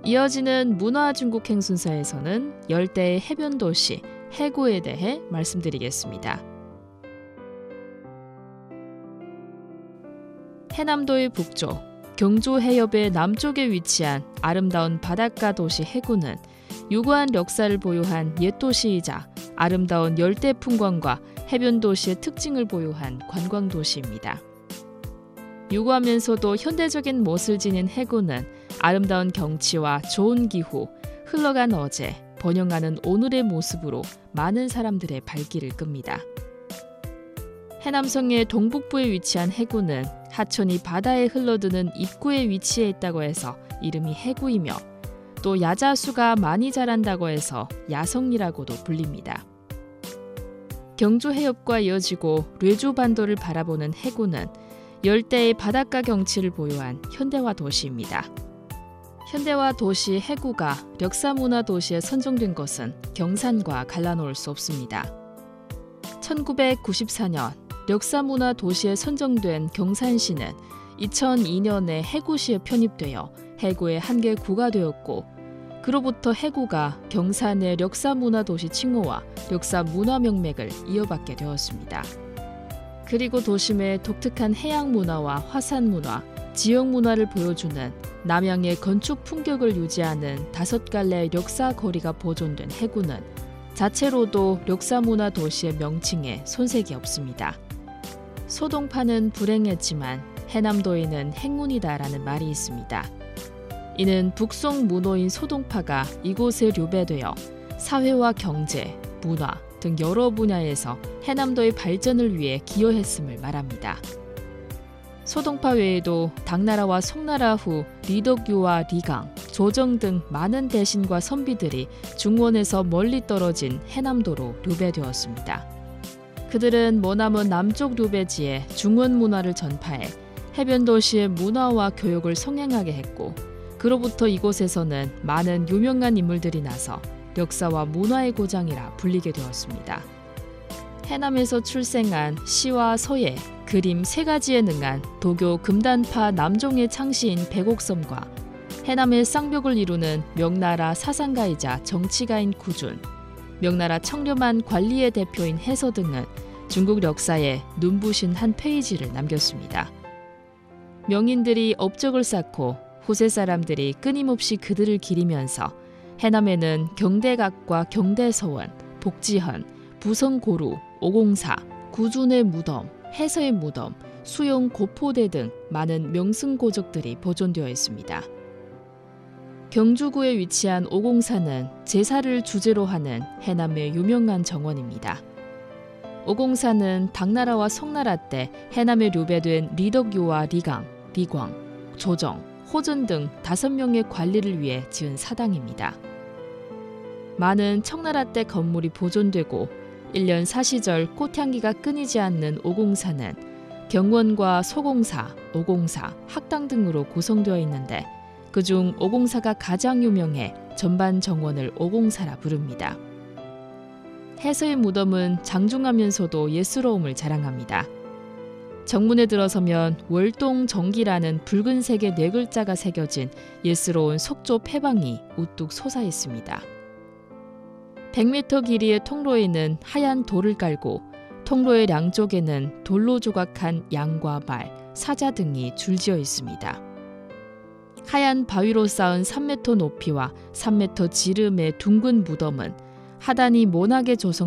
이어지는 문화중국행 순서에서는 열대의 해변 도시 해구에 대해 말씀드리겠습니다. 해남도의 북쪽, 경주 해협의 남쪽에 위치한 아름다운 바닷가 도시 해구는 유구한 역사를 보유한 옛 도시이자 아름다운 열대 풍광과 해변 도시의 특징을 보유한 관광 도시입니다. 유구하면서도 현대적인 멋을 지닌 해구는 아름다운 경치와 좋은 기후, 흘러간 어제, 번영하는 오늘의 모습으로 많은 사람들의 발길을 끕니다. 해남성의 동북부에 위치한 해구는 하천이 바다에 흘러드는 입구에 위치해 있다고 해서 이름이 해구이며 또 야자수가 많이 자란다고 해서 야성리라고도 불립니다. 경주 해협과 이어지고 뢰주 반도를 바라보는 해구는 열대의 바닷가 경치를 보유한 현대화 도시입니다. 현대화 도시 해구가 력사문화도시에 선정된 것은 경산과 갈라놓을 수 없습니다. 1994년 력사문화도시에 선정된 경산시는 2002년에 해구시에 편입되어 해구의 한 개 구가 되었고 그로부터 해구가 경산의 력사문화도시 칭호와 력사문화명맥을 이어받게 되었습니다. 그리고 도심의 독특한 해양문화와 화산문화, 지역문화를 보여주는 남양의 건축 풍격을 유지하는 5갈래의 력사거리가 보존된 해구는 자체로도 력사문화도시의 명칭에 손색이 없습니다. 소동파는 불행했지만 해남도에는 행운이다라는 말이 있습니다. 이는 북송 문호인 소동파가 이곳에 류배되어 사회와 경제, 문화 등 여러 분야에서 해남도의 발전을 위해 기여했음을 말합니다. 소동파 외에도 당나라와 송나라 후 리덕유와 리강, 조정 등 많은 대신과 선비들이 중원에서 멀리 떨어진 해남도로 류배되었습니다. 그들은 머나먼 남쪽 류배지에 중원 문화를 전파해 해변 도시의 문화와 교육을 성행하게 했고 그로부터 이곳에서는 많은 유명한 인물들이 나서 역사와 문화의 고장이라 불리게 되었습니다. 해남에서 출생한 시와 서예, 그림 3가지에 능한 도교 금단파 남종의 창시인 백옥섬과 해남의 쌍벽을 이루는 명나라 사상가이자 정치가인 구준, 명나라 청렴한 관리의 대표인 해서 등은 중국 역사에 눈부신 한 페이지를 남겼습니다. 명인들이 업적을 쌓고 후세 사람들이 끊임없이 그들을 기리면서 해남에는 경대각과 경대서원, 복지현, 부성고루, 오공사, 구준의 무덤, 해서의 무덤, 수용 고포대 등 많은 명승고적들이 보존되어 있습니다. 경주구에 위치한 오공사는 제사를 주제로 하는 해남의 유명한 정원입니다. 오공사는 당나라와 송나라 때 해남에 류배된 리덕유와 리강, 리광, 조정, 호전 등 5명의 관리를 위해 지은 사당입니다. 많은 청나라 때 건물이 보존되고 1년 사시절 꽃향기가 끊이지 않는 오공사는 경원과 소공사, 오공사, 학당 등으로 구성되어 있는데 그중 오공사가 가장 유명해 전반 정원을 오공사라 부릅니다. 해서의 무덤은 장중하면서도 예스러움을 자랑합니다. 정문에 들어서면 월동정기라는 붉은색의 4글자가 새겨진 예스러운 석조 폐방이 우뚝 솟아 있습니다. 100m 길이의 통로에는 하얀 돌을 깔고 통로의 양쪽에는 돌로 조각한 양과 말, 사자 등이 줄지어 있습니다. 하얀 바위로 쌓은 3m 높이와 3m 지름의 둥근 무덤은 하단이 모나게 조성